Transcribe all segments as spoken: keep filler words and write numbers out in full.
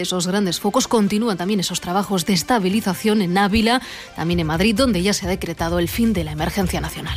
de esos grandes focos, continúan también esos trabajos de estabilización en Ávila, también en Madrid, donde ya se ha decretado el fin de la emergencia nacional.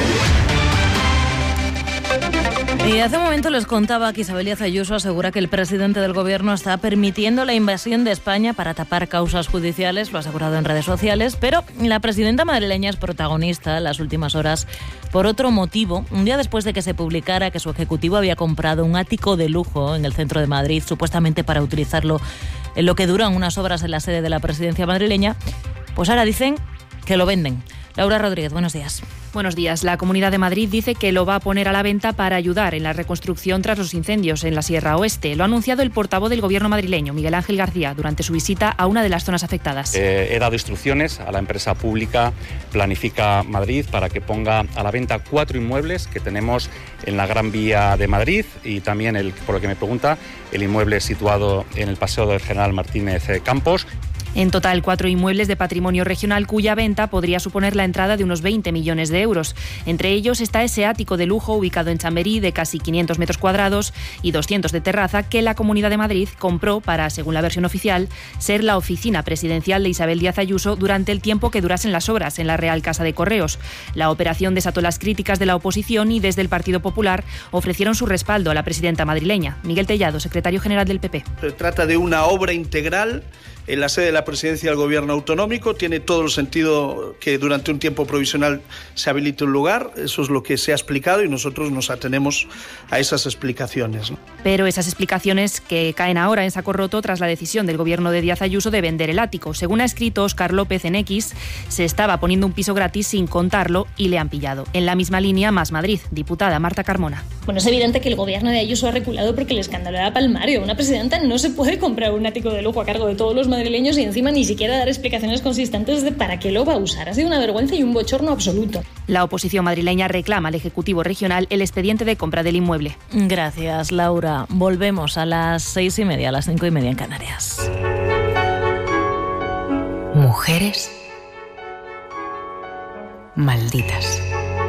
Y hace un momento les contaba que Isabel Díaz Ayuso asegura que el presidente del Gobierno está permitiendo la invasión de España para tapar causas judiciales, lo ha asegurado en redes sociales, pero la presidenta madrileña es protagonista en las últimas horas por otro motivo. Un día después de que se publicara que su ejecutivo había comprado un ático de lujo en el centro de Madrid, supuestamente para utilizarlo en lo que duran unas obras en la sede de la presidencia madrileña, pues ahora dicen que lo venden. Laura Rodríguez, buenos días. Buenos días. La Comunidad de Madrid dice que lo va a poner a la venta para ayudar en la reconstrucción tras los incendios en la Sierra Oeste. Lo ha anunciado el portavoz del Gobierno madrileño, Miguel Ángel García, durante su visita a una de las zonas afectadas. Eh, he dado instrucciones a la empresa pública Planifica Madrid para que ponga a la venta cuatro inmuebles que tenemos en la Gran Vía de Madrid y también, el, por lo que me pregunta, el inmueble situado en el Paseo del General Martínez Campos. En total, cuatro inmuebles de patrimonio regional cuya venta podría suponer la entrada de unos veinte millones de euros. Entre ellos está ese ático de lujo ubicado en Chamberí de casi quinientos metros cuadrados y doscientos de terraza que la Comunidad de Madrid compró para, según la versión oficial, ser la oficina presidencial de Isabel Díaz Ayuso durante el tiempo que durasen las obras en la Real Casa de Correos. La operación desató las críticas de la oposición y desde el Partido Popular ofrecieron su respaldo a la presidenta madrileña. Miguel Tellado, secretario general del P P. Se trata de una obra integral en la sede de la presidencia del Gobierno autonómico. Tiene todo el sentido que durante un tiempo provisional se habilite un lugar. Eso es lo que se ha explicado y nosotros nos atenemos a esas explicaciones, ¿no? Pero esas explicaciones que caen ahora en saco roto tras la decisión del Gobierno de Díaz Ayuso de vender el ático. Según ha escrito Óscar López en X, se estaba poniendo un piso gratis sin contarlo y le han pillado. En la misma línea, Más Madrid, diputada Marta Carmona. Bueno, es evidente que el Gobierno de Ayuso ha reculado porque el escándalo era palmario. Una presidenta no se puede comprar un ático de lujo a cargo de todos los madrileños y encima ni siquiera dar explicaciones consistentes de para qué lo va a usar. Ha sido una vergüenza y un bochorno absoluto. La oposición madrileña reclama al Ejecutivo Regional el expediente de compra del inmueble. Gracias, Laura. Volvemos a las seis y media, a las cinco y media en Canarias. Mujeres malditas.